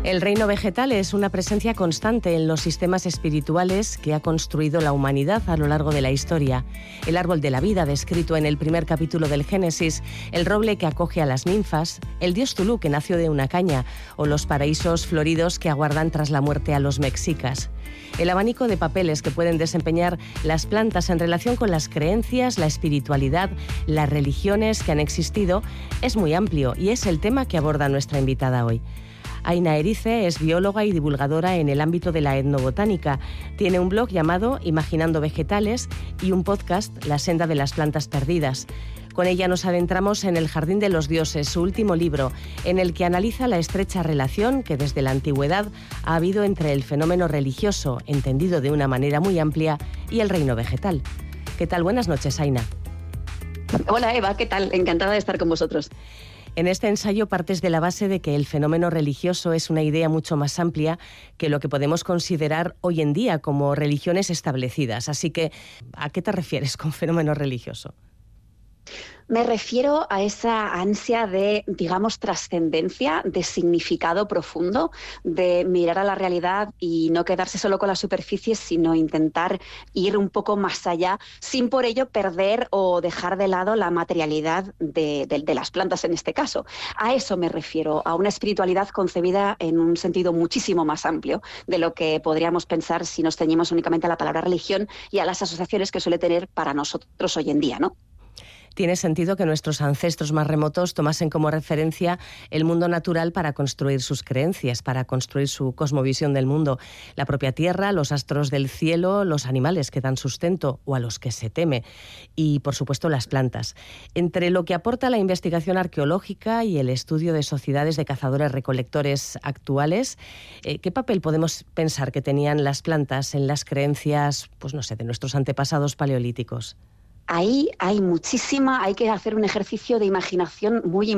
El reino vegetal es una presencia constante en los sistemas espirituales que ha construido la humanidad a lo largo de la historia. El árbol de la vida, descrito en el primer capítulo del Génesis, el roble que acoge a las ninfas, el dios Tulú que nació de una caña, o los paraísos floridos que aguardan tras la muerte a los mexicas. El abanico de papeles que pueden desempeñar las plantas en relación con las creencias, la espiritualidad, las religiones que han existido es muy amplio y es el tema que aborda nuestra invitada hoy. Aina Erice es bióloga y divulgadora en el ámbito de la etnobotánica. Tiene un blog llamado Imaginando Vegetales y un podcast, La senda de las plantas perdidas. Con ella nos adentramos en El jardín de los dioses, su último libro, en el que analiza la estrecha relación que desde la antigüedad ha habido entre el fenómeno religioso, entendido de una manera muy amplia, y el reino vegetal. ¿Qué tal? Buenas noches, Aina. Hola, Eva, ¿qué tal? Encantada de estar con vosotros. En este ensayo partes de la base de que el fenómeno religioso es una idea mucho más amplia que lo que podemos considerar hoy en día como religiones establecidas. Así que, ¿a qué te refieres con fenómeno religioso? Me refiero a esa ansia de, digamos, trascendencia, de significado profundo, de mirar a la realidad y no quedarse solo con la superficie, sino intentar ir un poco más allá, sin por ello perder o dejar de lado la materialidad de las plantas en este caso. A eso me refiero, a una espiritualidad concebida en un sentido muchísimo más amplio de lo que podríamos pensar si nos ceñimos únicamente a la palabra religión y a las asociaciones que suele tener para nosotros hoy en día, ¿no? Tiene sentido que nuestros ancestros más remotos tomasen como referencia el mundo natural para construir sus creencias, para construir su cosmovisión del mundo. La propia tierra, los astros del cielo, los animales que dan sustento o a los que se teme y, por supuesto, las plantas. Entre lo que aporta la investigación arqueológica y el estudio de sociedades de cazadores-recolectores actuales, ¿qué papel podemos pensar que tenían las plantas en las creencias, pues no sé, de nuestros antepasados paleolíticos? Ahí hay que hacer un ejercicio de imaginación muy